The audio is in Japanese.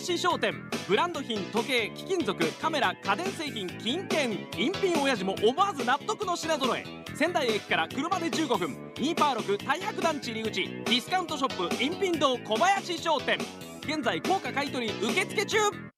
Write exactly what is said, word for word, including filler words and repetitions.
林商店。ブランド品、時計、貴金属、カメラ、家電製品、金券、印品親父も思わず納得の品揃え。仙台駅から車でじゅうごふん、にパーろく大白団地入り口、ディスカウントショップ印品堂小林商店。現在高価買取受付中。